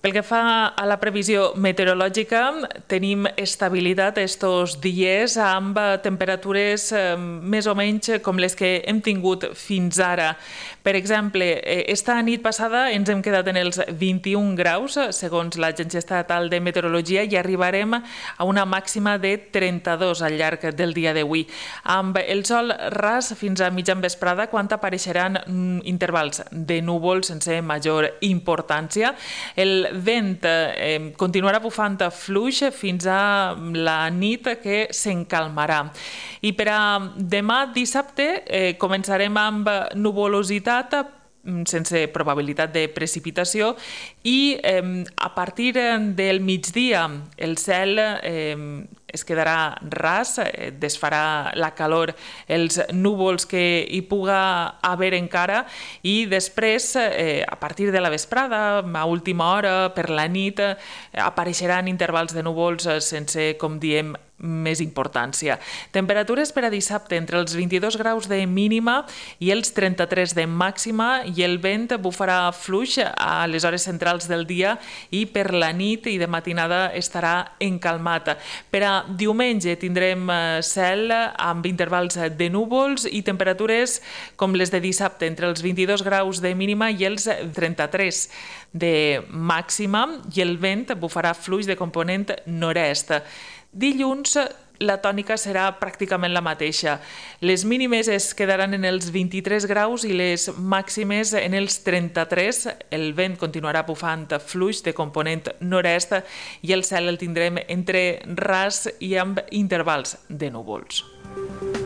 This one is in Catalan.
Pel que fa a la previsió meteorològica, tenim estabilitat estos dies amb temperatures més o menys com les que hem tingut fins ara. Per exemple, esta nit passada ens hem quedat en els 21 graus, segons l'Agència Estatal de Meteorologia, i arribarem a una màxima de 32 al llarg del dia d'avui. Amb el sol ras fins a mitjan vesprada, quan apareixeran intervals de núvols sense major importància. El vent continuarà bufant fluix fins a la nit, que s'encalmarà. I per a demà dissabte començarem amb nuvolositat sense probabilitat de precipitació i a partir del migdia el cel es quedarà ras, desfarà la calor els núvols que hi puga haver encara i després, a partir de la vesprada, a última hora, per la nit, apareixeran intervals de núvols sense, com diem, més importància. Temperatures per a dissabte entre els 22 graus de mínima i els 33 de màxima, i el vent bufarà fluix a les hores centrals del dia i per la nit i de matinada estarà encalmat. Per a diumenge tindrem cel amb intervals de núvols i temperatures com les de dissabte entre els 22 graus de mínima i els 33 de màxima, i el vent bufarà fluix de component nord-est. Dilluns la tònica serà pràcticament la mateixa. Les mínimes es quedaran en els 23 graus i les màximes en els 33. El vent continuarà bufant fluix de component nord-est i el cel el tindrem entre ras i amb intervals de núvols.